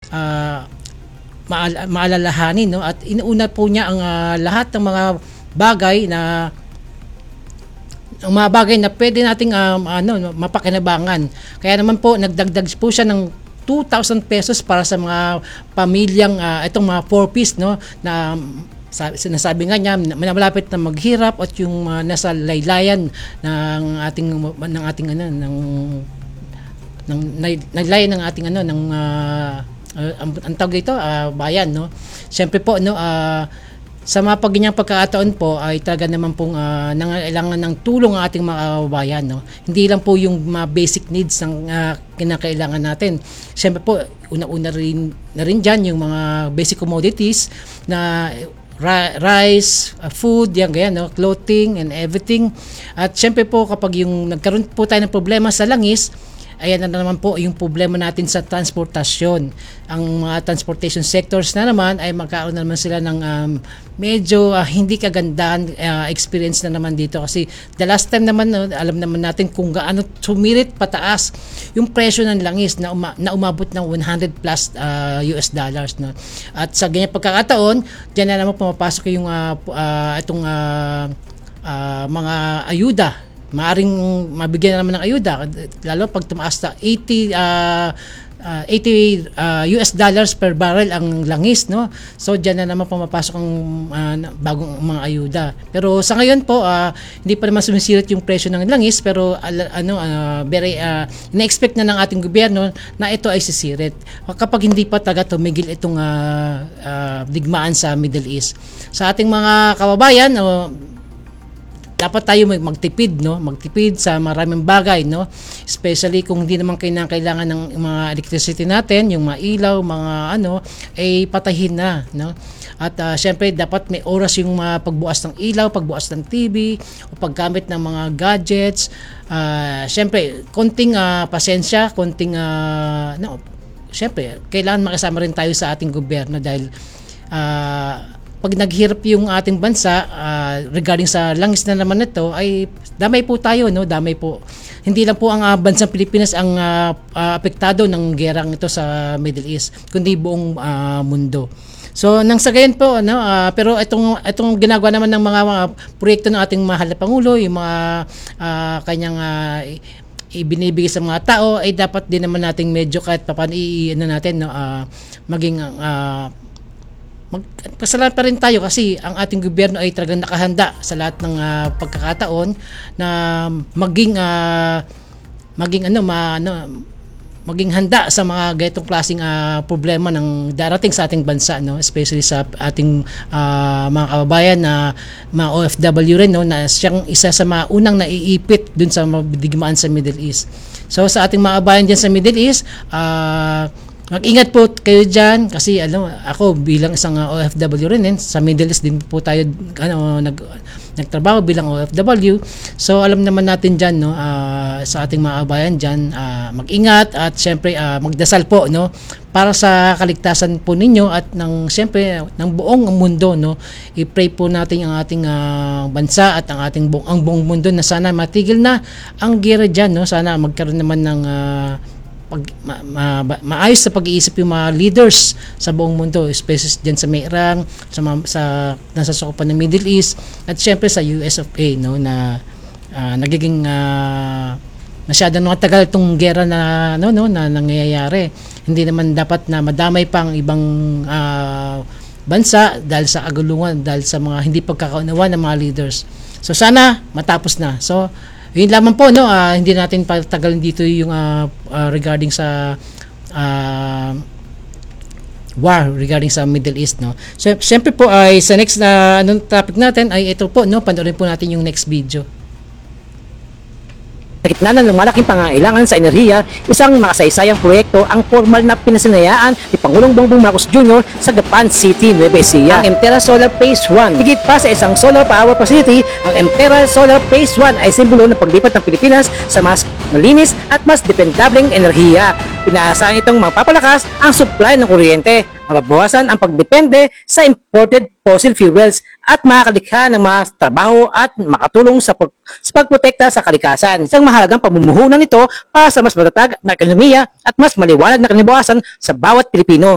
ah, maalalahanin, no, at inuuna po niya ang lahat ng mga bagay na pwede nating mapakinabangan. Kaya naman po nagdagdag po siya ng 2,000 pesos para sa mga pamilyang itong mga 4-piece, no, na sinasabi nga niya na malapit na maghirap at yung nasa laylayan ng ating laylayan ng ating ang tawag dito, bayan, no. Siyempre po, no, sa mga ganyang pagkakataon po ay talaga naman pong nangailangan ng tulong ang ating mga kababayan, no. Hindi lang po yung mga basic needs ng kinakailangan natin. Siyempre po, una-una na rin dyan yung mga basic commodities na rice, food, yan ganyan, no, clothing and everything. At siyempre po kapag yung nagkaroon po tayo ng problema sa langis, ayan na naman po yung problema natin sa transportasyon. Ang mga transportation sectors na naman ay magkaroon na naman sila ng medyo hindi kagandahan experience na naman dito, kasi the last time naman, alam naman natin kung gaano sumirit pataas yung presyo ng langis na umabot ng 100 plus US dollars, no? At sa ganyan pagkakataon, diyan na naman pumapasok yung itong mga ayuda. Maaring mabigyan na naman ng ayuda, lalo pag tumaas na 80 US dollars per barrel ang langis, no. So diyan na naman pumapasok ang bagong mga ayuda. Pero sa ngayon po hindi pa naman sumisirit yung presyo ng langis, pero very ina-expect na ng ating gobyerno na ito ay sisirit kapag hindi pa talaga tumigil itong digmaan sa Middle East. Sa ating mga kababayan, dapat tayo magtipid, no? Magtipid sa maraming bagay, no? Especially kung hindi naman kailangan ng mga electricity natin, yung mga ilaw, mga ay patahin na, no? At syempre dapat may oras yung pagbukas ng ilaw, pagbukas ng TV, o paggamit ng mga gadgets. Syempre konting pasensya, konting syempre kailangan makasama rin tayo sa ating gobyerno, dahil pag naghirap yung ating bansa regarding sa langis na naman ito, ay damay po tayo, no? Damay po. Hindi lang po ang bansang Pilipinas ang apektado ng gerang ito sa Middle East, kundi buong mundo. So nang sa gayon po, pero itong ginagawa naman ng mga proyekto ng ating mahal na Pangulo, yung mga kanyang ibinibigay sa mga tao, ay dapat din naman nating medyo kahit papaano natin, no, maging magpasalamat pa rin tayo, kasi ang ating gobyerno ay talagang nakahanda sa lahat ng pagkakataon na maging handa sa mga ganitong klaseng problema ng darating sa ating bansa, no, especially sa ating mga kababayan na mga OFW rin, no, na siyang isa sa mga unang naiipit dun sa digmaan sa Middle East. So sa ating mga kababayan diyan sa Middle East, mag-ingat po kayo dyan, kasi ako bilang isang OFW rin, sa Middle East din po tayo nagtrabaho bilang OFW. So alam naman natin dyan, no, sa ating mga kabayan dyan, mag-ingat at syempre magdasal po, no, para sa kaligtasan po ninyo at syempre ng buong mundo, no. I-pray po natin ang ating bansa at ang buong mundo na sana matigil na ang gera dyan, no. Sana magkaroon naman ng maayos sa pag-iisip yung mga leaders sa buong mundo, especially dyan sa Merang, sa nasa sakupan ng Middle East, at syempre sa US of A, no, na nagiging masyadong matagal itong gera na nangyayari. Hindi naman dapat na madamay pang ibang bansa dahil sa agulungan, dahil sa mga hindi pagkakaunawa ng mga leaders. So sana matapos na. So yun lamang po, no, hindi natin patagalin dito yung regarding sa war regarding sa Middle East, no. So syempre po ay sa next na topic natin ay ito po, no, panoorin po natin yung next video. Sa gitna ng lumalaking pangangailangan sa enerhiya, isang makasaysayang proyekto ang formal na pinasinayaan ni Pangulong Bongbong Marcos Jr. sa Gapan City, Nueva Ecija, ang Emtera Solar Phase 1. Higit pa sa isang solar power facility, ang Emtera Solar Phase 1 ay simbolo ng paglipat ng Pilipinas sa mas malinis at mas dependableng enerhiya. Pinaasahan itong mapapalakas ang supply ng kuryente, mababawasan ang pagdepende sa imported fossil fuels at makakalikha ng mga trabaho at makatulong sa pagprotekta sa kalikasan. Isang mahalagang pamumuhunan nito para sa mas matatag na ekonomiya at mas maliwanag na kinabukasan sa bawat Pilipino.